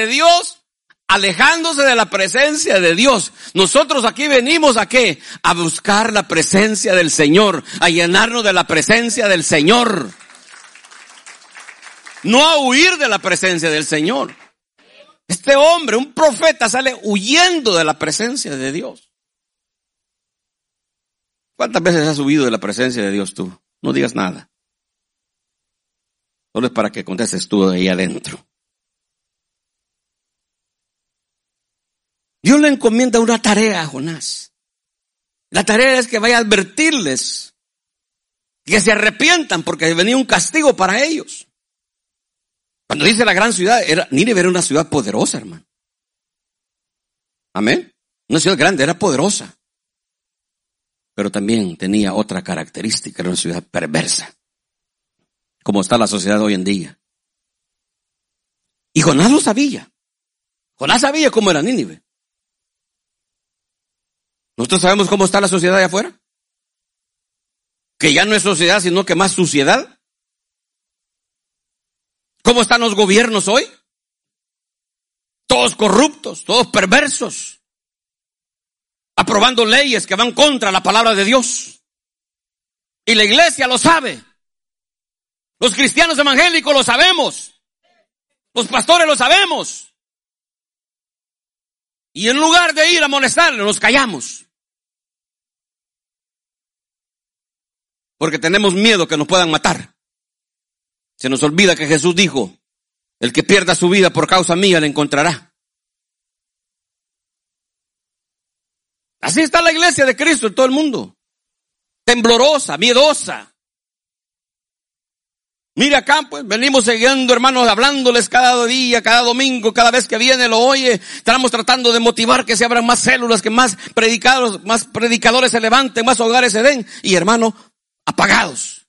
de Dios, alejándose de la presencia de Dios. Nosotros aquí venimos ¿a qué? A buscar la presencia del Señor, a llenarnos de la presencia del Señor. No a huir de la presencia del Señor. Este hombre, un profeta, sale huyendo de la presencia de Dios. ¿Cuántas veces has huido de la presencia de Dios tú? No digas nada. Solo es para que contestes tú de ahí adentro. Dios le encomienda una tarea a Jonás. La tarea es que vaya a advertirles que se arrepientan porque venía un castigo para ellos. Cuando dice la gran ciudad, Nínive era una ciudad poderosa, hermano. Amén. Una ciudad grande, era poderosa. Pero también tenía otra característica, era una ciudad perversa. Como está la sociedad hoy en día. Y Jonás lo sabía. Jonás sabía cómo era Nínive. ¿Nosotros sabemos cómo está la sociedad allá afuera? Que ya no es sociedad, sino que más suciedad. ¿Cómo están los gobiernos hoy? Todos corruptos, todos perversos. Aprobando leyes que van contra la palabra de Dios. Y la iglesia lo sabe. Los cristianos evangélicos lo sabemos. Los pastores lo sabemos. Y en lugar de ir a molestarle, nos callamos. Porque tenemos miedo que nos puedan matar. Se nos olvida que Jesús dijo, el que pierda su vida por causa mía la encontrará. Así está la iglesia de Cristo en todo el mundo. Temblorosa, miedosa. Mire acá, pues, venimos siguiendo, hermanos, hablándoles cada día, cada domingo, cada vez que viene lo oye. Estamos tratando de motivar que se abran más células, que más predicadores se levanten, más hogares se den. Y hermanos, apagados.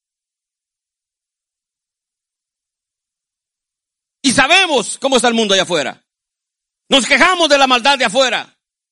Y sabemos cómo está el mundo allá afuera. Nos quejamos de la maldad de afuera.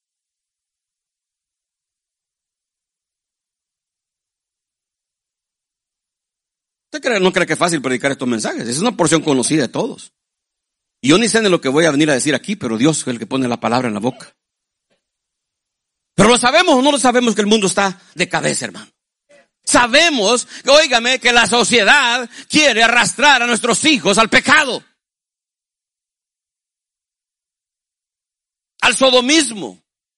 ¿Usted no cree que es fácil predicar estos mensajes? Es una porción conocida de todos. Y yo ni sé de lo que voy a venir a decir aquí, pero Dios es el que pone la palabra en la boca. Pero lo sabemos o no lo sabemos que el mundo está de cabeza, hermano. Sabemos, óigame, que la sociedad quiere arrastrar a nuestros hijos al pecado. Al sodomismo.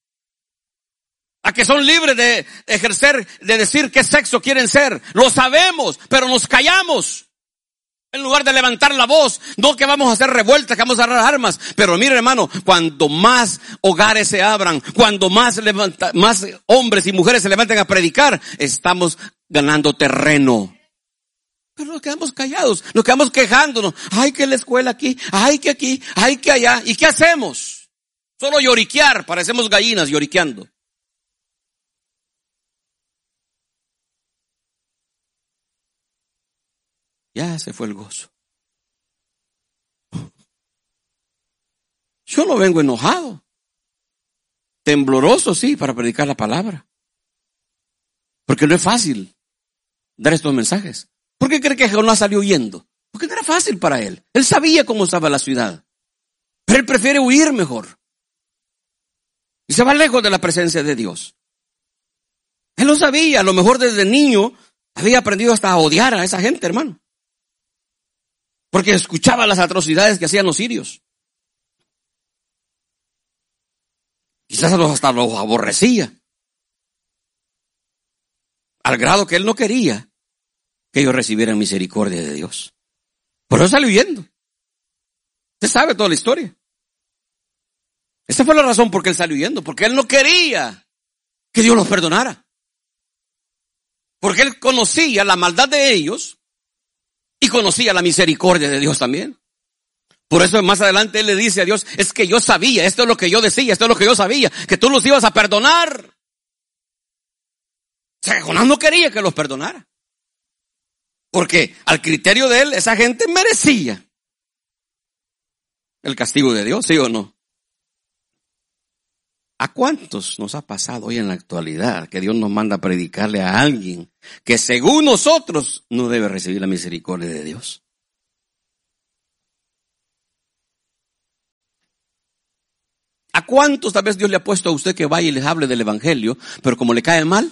A que son libres de ejercer, de decir qué sexo quieren ser. Lo sabemos, pero nos callamos. En lugar de levantar la voz, no que vamos a hacer revueltas, que vamos a agarrar armas. Pero mire, hermano, cuando más hogares se abran, cuando más hombres y mujeres se levanten a predicar, estamos ganando terreno. Pero nos quedamos callados, nos quedamos quejándonos. Ay, que la escuela aquí, ay, que aquí, ay, que allá. ¿Y qué hacemos? Solo lloriquear, parecemos gallinas lloriqueando. Ya se fue el gozo. Yo no vengo enojado. Tembloroso, sí, para predicar la palabra. Porque no es fácil dar estos mensajes. ¿Por qué cree que Jonás salió huyendo? Porque no era fácil para él. Él sabía cómo estaba la ciudad. Pero él prefiere huir mejor. Y se va lejos de la presencia de Dios. Él lo sabía. A lo mejor desde niño había aprendido hasta a odiar a esa gente, hermano. Porque escuchaba las atrocidades que hacían los sirios. Quizás hasta los aborrecía. Al grado que él no quería que ellos recibieran misericordia de Dios. Por eso salió huyendo. Usted sabe toda la historia. Esta fue la razón por qué él salió huyendo. Porque él no quería que Dios los perdonara. Porque él conocía la maldad de ellos. Y conocía la misericordia de Dios también. Por eso más adelante él le dice a Dios, es que yo sabía, esto es lo que yo decía, esto es lo que yo sabía, que tú los ibas a perdonar. O sea, Jonás no quería que los perdonara. Porque al criterio de él, esa gente merecía el castigo de Dios, ¿sí o no? ¿A cuántos nos ha pasado hoy en la actualidad que Dios nos manda a predicarle a alguien que según nosotros no debe recibir la misericordia de Dios? ¿A cuántos tal vez Dios le ha puesto a usted que vaya y les hable del evangelio, pero como le cae mal?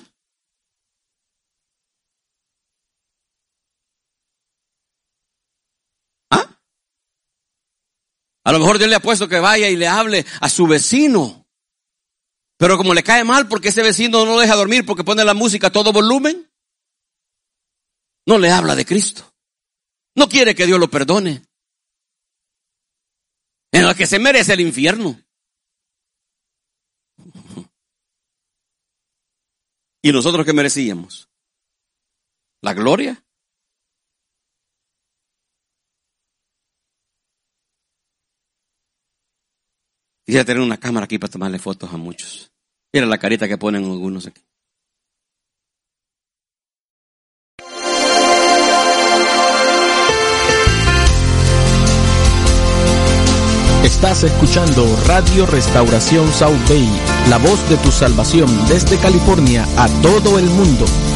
¿Ah? A lo mejor Dios le ha puesto que vaya y le hable a su vecino, pero como le cae mal porque ese vecino no lo deja dormir porque pone la música a todo volumen, no le habla de Cristo. No quiere que Dios lo perdone. En lo que se merece el infierno. ¿Y nosotros qué merecíamos? ¿La gloria? Quisiera tener una cámara aquí para tomarle fotos a muchos. Mira la carita que ponen algunos aquí. Estás escuchando Radio Restauración South Bay, la voz de tu salvación desde California a todo el mundo.